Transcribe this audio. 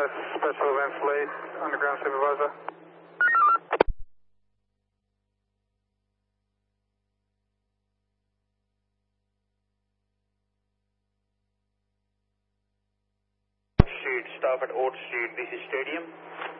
Special Events Lead, Underground Supervisor. Street, stop at Old Street, this is Stadium.